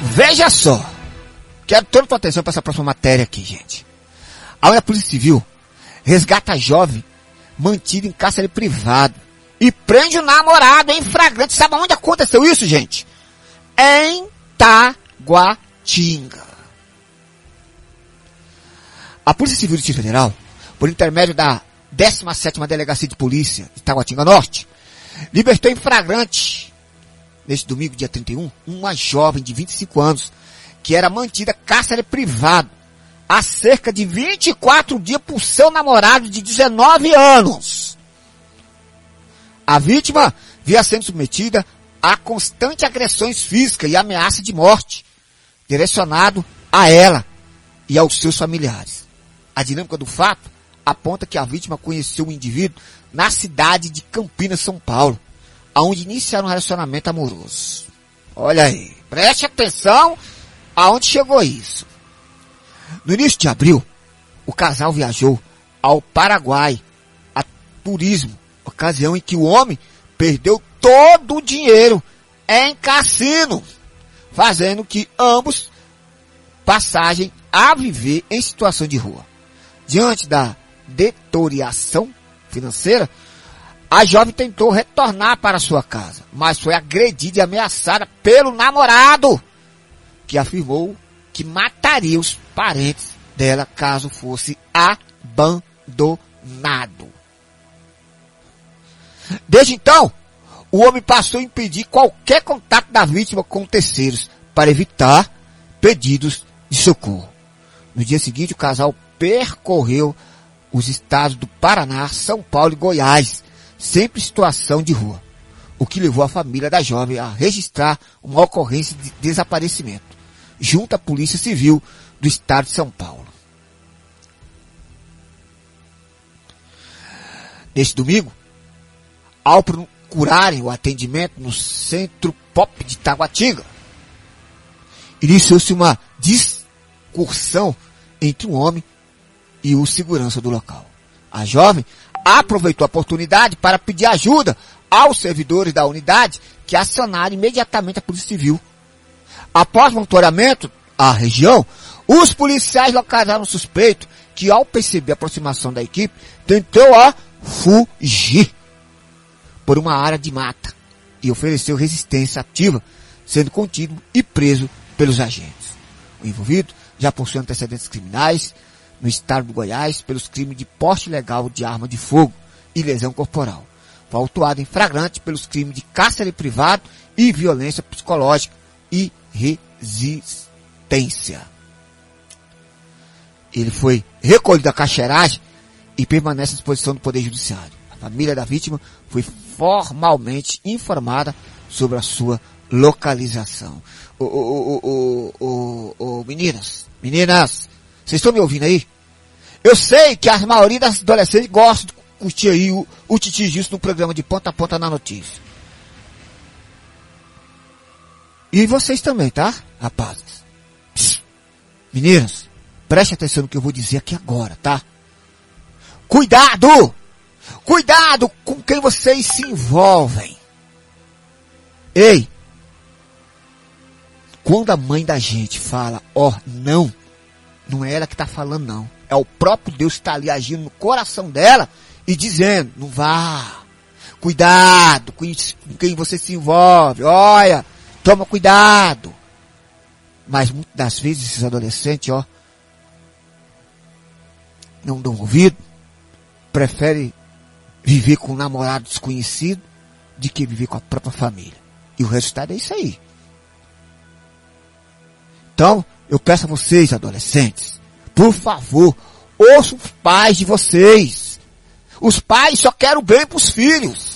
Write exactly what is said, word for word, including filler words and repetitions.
Veja só. Quero toda a tua atenção para essa próxima matéria aqui, gente. A Polícia Civil resgata a jovem mantida em cárcere privado e prende o namorado em flagrante. Sabe onde aconteceu isso, gente? Em Taguatinga. A Polícia Civil do Distrito Federal, por intermédio da décima sétima Delegacia de Polícia de Taguatinga Norte, libertou em flagrante, neste domingo, dia trinta e um, uma jovem de vinte e cinco anos, que era mantida cárcere privado há cerca de vinte e quatro dias por seu namorado de dezenove anos. A vítima via sendo submetida a constantes agressões físicas e ameaça de morte, direcionado a ela e aos seus familiares. A dinâmica do fato aponta que a vítima conheceu o indivíduo na cidade de Campinas, São Paulo, onde iniciaram um relacionamento amoroso. Olha aí, preste atenção aonde chegou isso. No início de abril, o casal viajou ao Paraguai a turismo, ocasião em que o homem perdeu todo o dinheiro em cassino, fazendo que ambos passassem a viver em situação de rua. Diante da deterioração financeira, a jovem tentou retornar para sua casa, mas foi agredida e ameaçada pelo namorado, que afirmou que mataria os parentes dela caso fosse abandonado. Desde então, o homem passou a impedir qualquer contato da vítima com terceiros para evitar pedidos de socorro. No dia seguinte, o casal percorreu os estados do Paraná, São Paulo e Goiás, sempre em situação de rua, o que levou a família da jovem a registrar uma ocorrência de desaparecimento junto à Polícia Civil do Estado de São Paulo. Neste domingo, ao procurarem o atendimento no Centro Pop de Taguatinga, iniciou-se uma discussão entre um homem e o segurança do local. A jovem aproveitou a oportunidade para pedir ajuda aos servidores da unidade, que acionaram imediatamente a Polícia Civil. Após monitoramento à região, os policiais localizaram o suspeito, que ao perceber a aproximação da equipe, tentou a fugir por uma área de mata e ofereceu resistência ativa, sendo contido e preso pelos agentes. O envolvido já possui antecedentes criminais no estado do Goiás pelos crimes de porte ilegal de arma de fogo e lesão corporal. Foi autuado em flagrante pelos crimes de cárcere privado e violência psicológica e resistência. Ele foi recolhido à carceragem e permanece à disposição do Poder Judiciário. A família da vítima foi formalmente informada sobre a sua localização. Ô, ô, ô, ô, ô, ô, meninas, meninas, vocês estão me ouvindo aí? Eu sei que a maioria das adolescentes gosta de curtir aí o, o Titi Gilson no programa de ponta a ponta na notícia. E vocês também, tá, rapazes? Psst. Meninas, preste atenção no que eu vou dizer aqui agora, tá? Cuidado! Cuidado com quem vocês se envolvem. Ei! Quando a mãe da gente fala, ó, oh, não, não é ela que está falando, não. É o próprio Deus que está ali agindo no coração dela e dizendo, não vá. Cuidado com quem você se envolve. Olha, toma cuidado. Mas muitas das vezes esses adolescentes, ó, não dão ouvido, preferem viver com um namorado desconhecido de que viver com a própria família. E o resultado é isso aí. Então, eu peço a vocês, adolescentes, por favor, ouçam os pais de vocês. Os pais só querem o bem para os filhos.